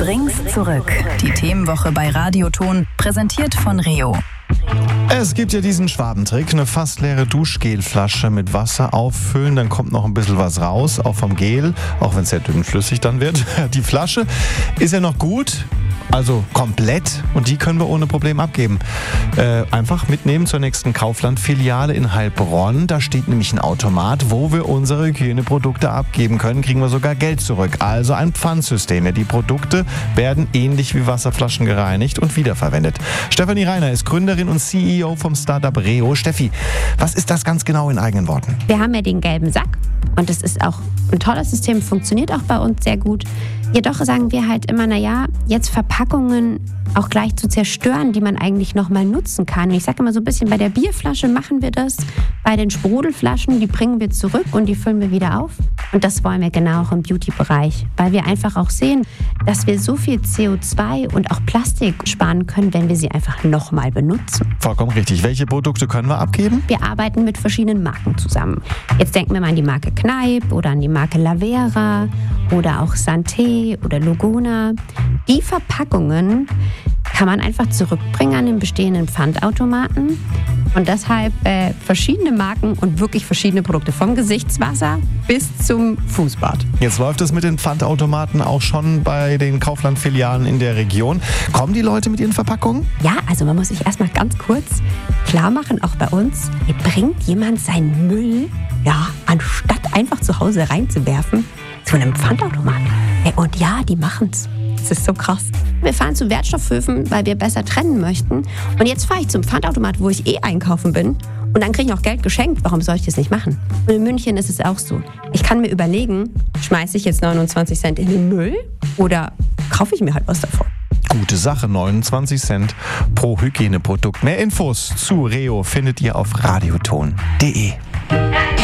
Bring's zurück. Die Themenwoche bei Radioton, präsentiert von Reo. Es gibt ja diesen Schwabentrick, eine fast leere Duschgelflasche mit Wasser auffüllen, dann kommt noch ein bisschen was raus, auch vom Gel, auch wenn es sehr dünnflüssig dann wird. Die Flasche ist ja noch gut, also komplett, und die können wir ohne Problem abgeben. Einfach mitnehmen zur nächsten Kaufland-Filiale in Heilbronn. Da steht nämlich ein Automat, wo wir unsere Hygieneprodukte abgeben können, kriegen wir sogar Geld zurück. Also ein Pfandsystem. Ja, die Produkte werden ähnlich wie Wasserflaschen gereinigt und wiederverwendet. Stefanie Reiner ist Gründerin und CEO vom Startup Reo. Steffi, was ist das ganz genau in eigenen Worten? Wir haben ja den gelben Sack und das ist auch ein tolles System, funktioniert auch bei uns sehr gut. Jedoch sagen wir halt immer, jetzt Verpackungen auch gleich zu zerstören, die man eigentlich nochmal nutzen kann. Ich sage immer so ein bisschen, bei der Bierflasche machen wir das, bei den Sprudelflaschen, die bringen wir zurück und die füllen wir wieder auf. Und das wollen wir genau auch im Beauty-Bereich, weil wir einfach auch sehen, dass wir so viel CO2 und auch Plastik sparen können, wenn wir sie einfach nochmal benutzen. Vollkommen richtig. Welche Produkte können wir abgeben? Wir arbeiten mit verschiedenen Marken zusammen. Jetzt denken wir mal an die Marke Kneipp oder an die Marke Lavera oder auch Santé oder Lugona. Die Verpackungen kann man einfach zurückbringen an den bestehenden Pfandautomaten. Und deshalb verschiedene Marken und wirklich verschiedene Produkte. Vom Gesichtswasser bis zum Fußbad. Jetzt läuft es mit den Pfandautomaten auch schon bei den Kaufland-Filialen in der Region. Kommen die Leute mit ihren Verpackungen? Ja, also man muss sich erstmal ganz kurz klar machen, auch bei uns, bringt jemand seinen Müll, anstatt einfach zu Hause reinzuwerfen, zu einem Pfandautomaten. Und ja, die machen's. Das ist so krass. Wir fahren zu Wertstoffhöfen, weil wir besser trennen möchten. Und jetzt fahre ich zum Pfandautomat, wo ich einkaufen bin. Und dann kriege ich auch Geld geschenkt. Warum soll ich das nicht machen? Und in München ist es auch so. Ich kann mir überlegen, schmeiße ich jetzt 29 Cent in den Müll oder kaufe ich mir halt was davon? Gute Sache, 29 Cent pro Hygieneprodukt. Mehr Infos zu Reo findet ihr auf radioton.de.